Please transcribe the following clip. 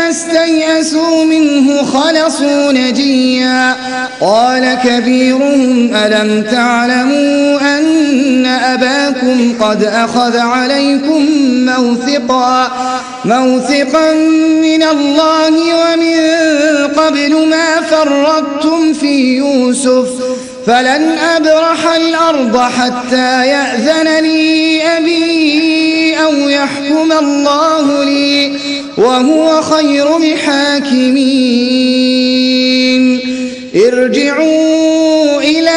استيئسوا منه خلصوا نجيا قال كبيرهم ألم تعلموا أن أباكم قد أخذ عليكم موثقا من الله ومن قبل ما فرطتم في يوسف فلن أبرح الأرض حتى يأذن لي أبي أو يحكم الله لي وهو خير الحاكمين ارجعوا إلى